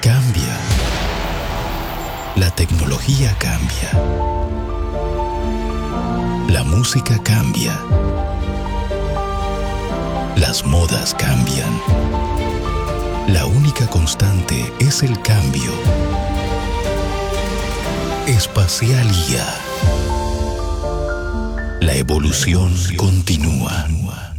Cambia. La tecnología cambia. La música cambia. Las modas cambian. La única constante es el cambio. Espacialía. La evolución continúa.